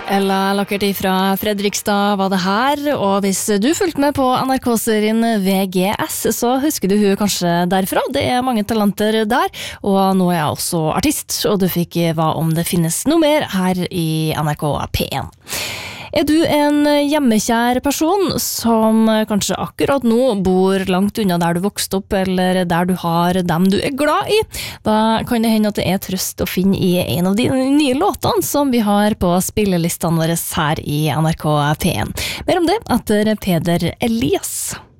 Ella Lackert fra Fredrikstad var det her, og hvis du fulgte med på NRK-serien VGS, så husker du hun kanskje derfra. Det er mange talenter der, og nå er jeg også artist, og du fikk hva om det finnes noe mer her i NRK P1. Er du en hjemmekjær person som kanskje akkurat nå bor langt unna der du vokste opp, eller der du har dem du er glad i? Da kan det hende at det er trøst å finne i en av de nye låtene som vi har på spillelistene våre her i NRK P1. Mer om det etter Peder Elias.